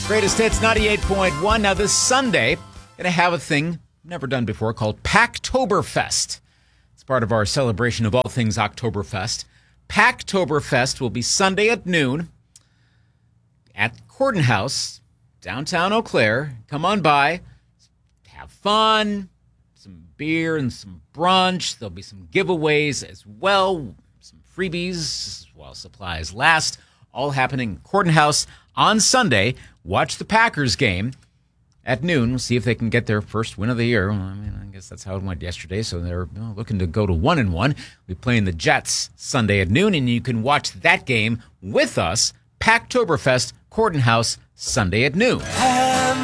Greatest Hits 98.1. Now this Sunday, going to have a thing never done before called Packtoberfest. It's part of our celebration of all things Oktoberfest. Packtoberfest will be Sunday at noon at Corden House, downtown Eau Claire. Come on by, have fun, some beer and some brunch. There'll be some giveaways as well, some freebies while supplies last. All happening in Corden House on Sunday. Watch the Packers game at noon. We'll see if they can get their first win of the year. Well, I guess that's how it went yesterday. So they're looking to go to 1-1. We'll be playing the Jets Sunday at noon, and you can watch that game with us. Packtoberfest, Corden House, Sunday at noon.